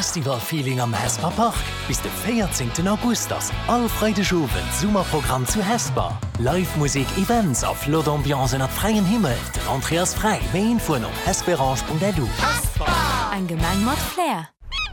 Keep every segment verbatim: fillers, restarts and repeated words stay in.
Festivalfeeling am Hesperpark. Bis den vierzehnten August das allfreitagsabend Sommerprogramm zu Hesper. Live-Musik, Events auf Flodambiance in freien Himmel. Der Andreas frei. Mehr Info auf hesperange punkt e d u. Ein Gemeinmod Flair.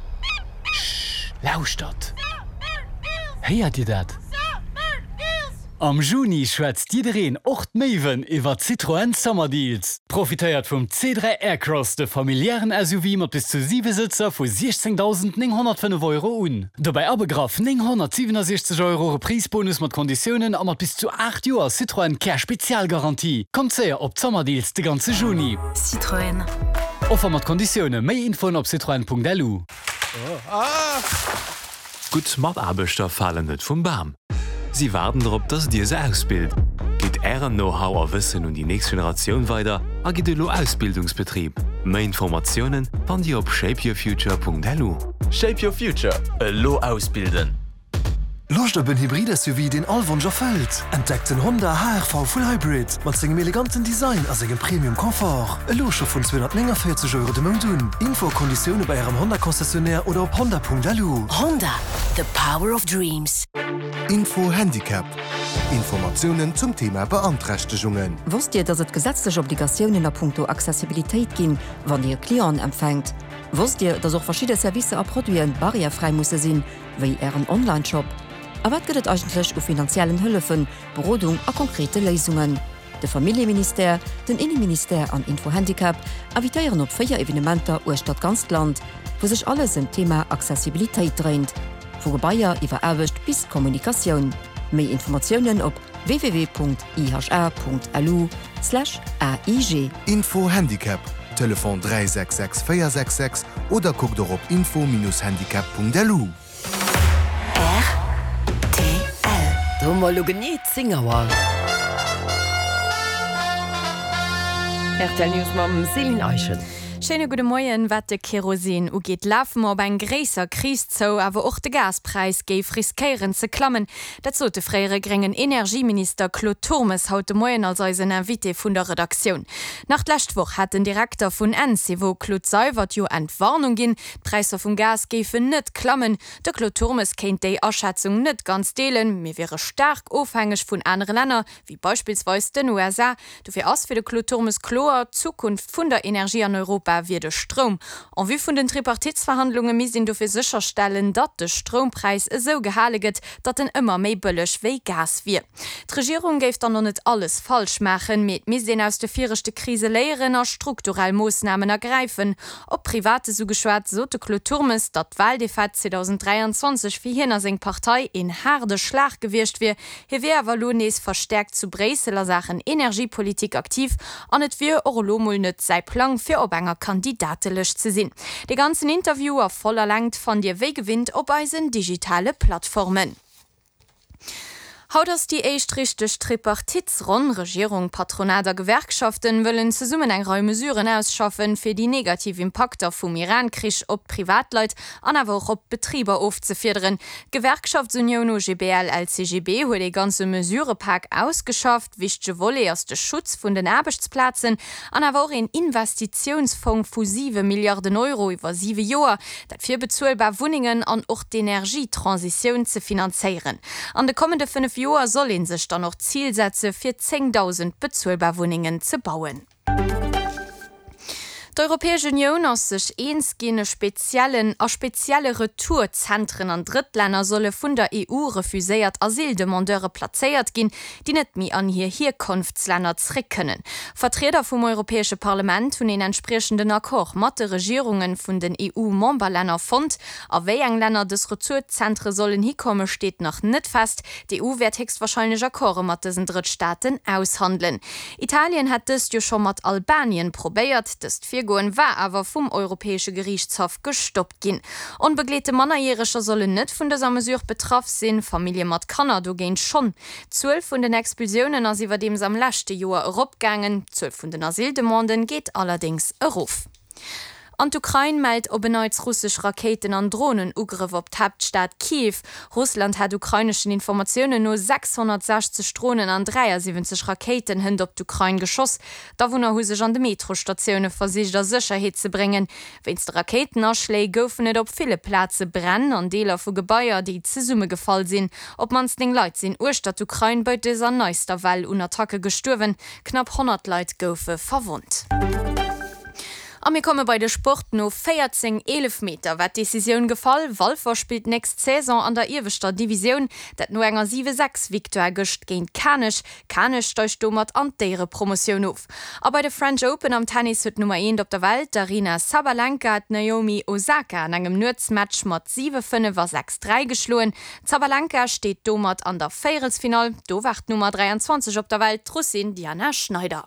Lausstadt. Hört ihr das? Am Juni schwätzt iedereen ocht Maven iwwer Citroën Sommerdeals. Profitéiert vum C drei Aircross de familiären S U V mat bis zu sieben Sitzer vu sechzehntausendneunhundertfünf Euro un. Dabei abegraf neunhundertsiebenundsechzig Euro Preisbonus mat Konditionen a mat bis zu acht Joer Citroën Care Spezialgarantie. Kommt sehr op Sommerdeals de ganze Juni. Citroën. Offer mat Konditionen méi Info op citroen punkt d u. Oh. Ah. Gut Smartabeter fallen net vum Bam. Sie warten darauf, dass dir se ausbild. Geht Ären Know-how a Wissen und die nächste Generation weiter, a geht lo Ausbildungsbetrieb. Mehr Informationen fand ihr op shape your future punkt d u. Shape Your Future, e lo ausbilden. Lust op een hybride S U V den Allwunsch erfüllt. Entdeckt den Honda H R V Full Hybrid mit seinem eleganten Design als einem Premium-Komfort. Ein Lusche von zweihundertneunundvierzig Euro dem Monat. Info-Konditionen bei Ihrem Honda-Konzessionär oder auf honda punkt d u. Honda, the power of dreams. Info Handicap. Informationen zum Thema Beeinträchtigungen. Wusst ihr, dass es gesetzliche Obligationen in puncto Accessibilität gibt, wenn ihr Klienten empfängt? Wusst ihr, dass auch verschiedene Services und Produkte barrierefrei müssen sein, wie Ihren Online-Shop? Aber was geht eigentlich um finanziellen Hilfen, Beratung und konkrete Lösungen? Der Familienminister, den Innenminister und Info-Handicap invitieren auf vier Evenementen aus Stadt ganz Land, wo sich alles im Thema Accessibilität dreht. Von Gebäude über Arbeit bis Kommunikation. Mehr Informationen auf w w w punkt i h r punkt l u slash a i g. Info Handicap. Telefon drei sechs sechs vier sechs sechs oder guck doch auf info handicap punkt d u. Dummer lo geniet Singerwal. R News mam Selin Eichen. Schöne gute Morgen, wat de Kerosin ugeht laufen ob ein gräser Kris zo, aber auch de Gaspreis geif riskieren ze klammen. Dat so de freiere geringen Energieminister Claude Turmes haut de Morgen als als ein Invité vun der Redaktion. Nach Lächtwoch hat den Direktor vun N C wo Claude Seiwert jo Entwarnung gin, Preise vum Gas geifen net klammen. De Claude Turmes kennt déi Erschätzung net ganz delen, mir wäre stark aufhängig vun andere Länder, wie beispielsweise den U S A. Du fir ass fir de Claude Turmes Chlor Zukunft vun der Energie an Europa wie de Strom. An wie vun den Tripartitsverhandlungen mis sind du fir sicherstellen, dat de Strompreis so gehaleget, dat den immer méi bëllech wéi Gas wie. Die Regierung geeft dann noch net alles falsch machen, mit mis den aus der vierchte Krise leieren a strukturell Maßnahmen ergreifen. Op private so geschwert so de Claude Turmes, dat Wahldefat zwanzig dreiundzwanzig wie hinner seg Partei in harde Schlag gewircht wie, hier wär Wallones verstärkt zu Breseler Sachen Energiepolitik aktiv, an net wie Orolomul net sei Plan fir Obanger kandidatelisch zu sinn. Die ganzen Interviewer voller Längt von dir we gewinnt op eisen digitale Plattformen. Haut ass die eichtrichtech Tripartitsron Regierung Patronader Gewerkschaften wëllen ze summen eng Rei Mesuren ausschaffen fir die negative Impakter vum Irankrich op Privatleit an awer op Betrieber ofzefirren. Gewerkschaftsunion O G B L L C G B huet de ganze Mesurepack ausgeschafft, wichte wolle aus de Schutz vun den Arbeitsplatzen an awer en Investitionsfonds vu sieben Milliarden Euro iwwer sieben Joer, dat fir bezuelbar Wuningen an och d'Energietransition ze finanzieren. An de kommende fünf Joer sollen sich dann noch Zielsätze für zehntausend Bezuelbarwohnungen zu bauen. Die Europäische Union aus sich einsgene speziellen a spezielle Retourzentren an Drittländer solle vun der E U refuséiert Asyldemandeure placéiert gin, die net mi an hier Herkunftsländer zrick können. Vertreter vom Europäische Parlament hun den entsprechenden Akkor mat de Regierungen vun den E U-Memberländer fand, aéi eng Länder des Retourzentren sollen hikomme steht noch net fest. Die E U wird höchstwahrscheinlich Akkor mat diesen Drittstaaten aushandeln. Italien hat es jo schon mat Albanien probiert, das vier war aber vom Europäische Gerichtshof gestoppt gin. Unbeglete Mannerjährischer sollen net vun der Mesure betroffen sinn, Familie mat Kanada gehen schon. Zwölf von den Expulsionen as iwwer dem am lachte Joer opgangen, zwölf von den Asyldemonden geht allerdings erruf. An Ukraine meldet ob beneits russisch Raketen an Drohnen Ugriff op Hauptstadt Kiew. Russland hat ukrainischen Informationen nur sechshundertsechzig Drohnen an dreiundsiebzig Raketen hin op Ukraine geschoss. Da wo er huse an de Metrostationen versicht der Sicherheit zu bringen. Wenns de Raketen erschläge goufen net op viele Plätze brennen an Deler vu Gebäier, die ze Summe gefallen sinn. Ob mans den Leiit sinn Urstadt Ukraine bei dieser neuester Well un Attacke gestorven, knapp hundert Leiit goufe verwundt. Am mir komme bei der Sport no vierzehn elf Meter wat Decision gefall, Wolfer spielt näst Saison an der Irwester Division, dat no enger sieben sechs Viktor gëcht géint Kanisch, Kanisch steucht dommert an dere Promotion auf. Aber bei der French Open am Tennis huet Nummer eins op der Welt, Arina Sabalenka hat Naomi Osaka an engem Nutzmatch mat sieben fünf sechs drei geschloen. Sabalenka steht dommert an der Viertelfinal, do wacht Nummer dreiundzwanzig op der Welt, Russin Diana Schneider.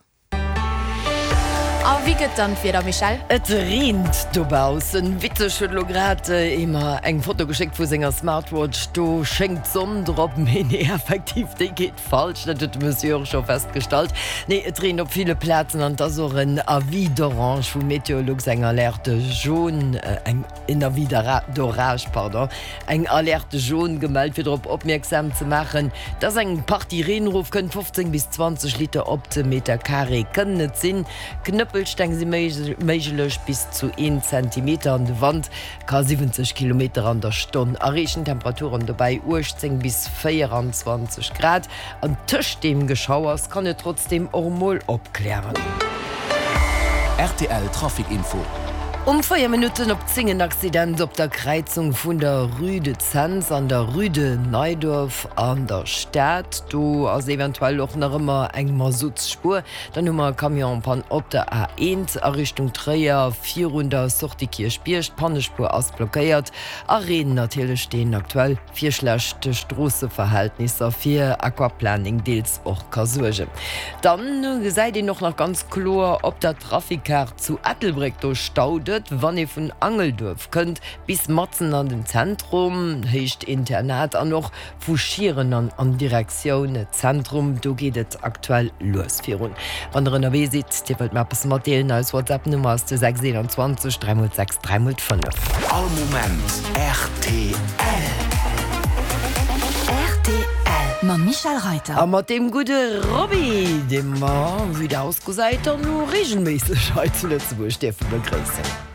Aber wie geht dann wieder, Michel? Et rient dobausen Witteschulograte immer eng Foto geschickt vu senger Smartwatch. Du schenkt Sonne drauf, nee, effektiv, die geht falsch. Das hat Monsieur schon festgestellt. Nee, et rient auf viele Plätzen an das auch ein Avis d'Orange, wo Meteorologen eng Alerte jaune, äh, eng in Avis d'Orage, pardon, eng Alerte jaune gemeldet, für darauf aufmerksam zu machen, dass eng Party Rennruf können fünfzehn bis zwanzig Liter op dem Meter Carré können nicht sein. Knüppelsteng sie méiglech bis zu ein Zentimeter an de Wand, ka siebzig Kilometer an der Stunde. Erreichen Temperaturen dabei achtzehn bis vierundzwanzig Grad. An Tisch dem Geschauers kann er trotzdem ormol abklären. R T L Trafikinfo. Um vier Minuten op zingen Accident op der Kreizung vun der Rüde Zenz an der Rüde Neudorf an der Stadt. Du as eventuell auch noch immer eng Masutzspur. Dann hummer Kamion pan op der A eins a Richtung Träer vierhundert Sortikir Spiercht Pannespur ass blockéiert. A Reden natürlich stehen aktuell vier schlechte Strasseverhältnisse fir Aquaplaning deels och Kasurge. Dann seid ihr noch noch ganz klar, ob der Trafikkar zu Ettelbreck do staudet. Wann ihr von Angeldorf könnt bis Matzen an dem Zentrum hecht Internat an noch fuschieren an an Direktion Zentrum, du geht es aktuell losführen. Wann der N W sitzt, die wird Maps Martelen als WhatsApp-Nummer aus der sechs zwei drei null sechs drei null fünf. All Moment R T L. R T L. Ma Michel Reiter. Aber mit dem guten Robby, dem man wieder ausgeseit und nur regelmäßig heute zu Lützeburg Steffen begrüßen.